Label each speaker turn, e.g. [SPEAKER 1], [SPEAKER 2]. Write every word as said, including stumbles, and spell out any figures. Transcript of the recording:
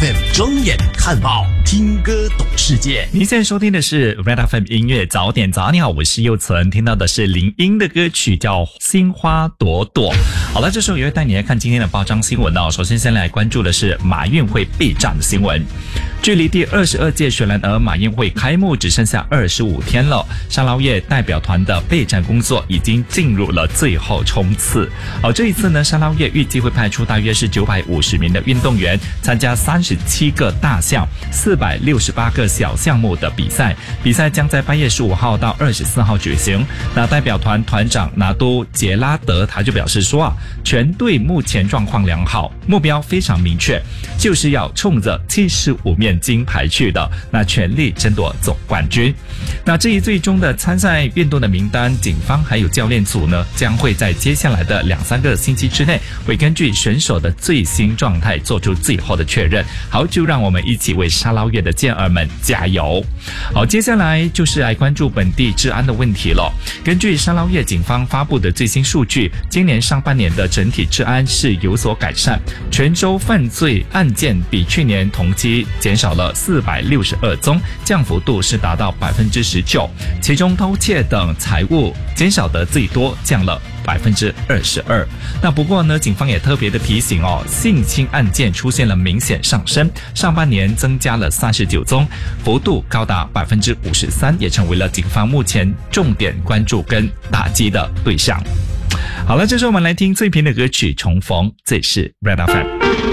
[SPEAKER 1] F M 睁眼看报，听歌懂世界。
[SPEAKER 2] 您现在收听的是 Red F M 音乐早点早，你好，我是佑存，听到的是林英的歌曲叫《心花朵朵》。好了，这时候也会带你来看今天的报章新闻哦。首先先来关注的是马运会备战的新闻。距离第二十二届雪兰莪马运会开幕只剩下二十五天了，沙捞越代表团的备战工作已经进入了最后冲刺。好，这一次呢，沙捞越预计会派出大约是九百五十名的运动员参加三十七个大项、四百六十八个小项目的比赛。比赛将在八月十五号到二十四号举行。那代表团团长拿督杰拉德他就表示说啊，全队目前状况良好，目标非常明确，就是要冲着七十五面金牌去的，那全力争夺总冠军。那至于最终的参赛运动的名单，警方还有教练组呢，将会在接下来的两三个星期之内，会根据选手的最新状态做出最后的确认。好，就让我们一起为沙捞越的健儿们加油。好，接下来就是来关注本地治安的问题了。根据沙捞越警方发布的最新数据，今年上半年的整体治安是有所改善，全州犯罪案件比去年同期减少了四百六十二宗，降幅度是达到百分之十九，其中偷窃等财物减少的最多，降了百分之二十二。那不过呢，警方也特别的提醒哦，性侵案件出现了明显上升，上半年增加了三十九宗，幅度高达百分之五十三，也成为了警方目前重点关注跟打击的对象。好了，这时候我们来听最平的歌曲《重逢》，这是 Red F M。